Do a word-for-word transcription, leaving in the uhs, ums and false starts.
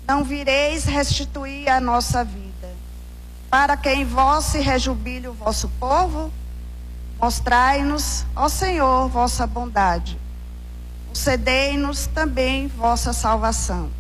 não vireis restituir a nossa vida, para que em vós se rejubile o vosso povo? Mostrai-nos, ó Senhor, vossa bondade. Concedei-nos também vossa salvação.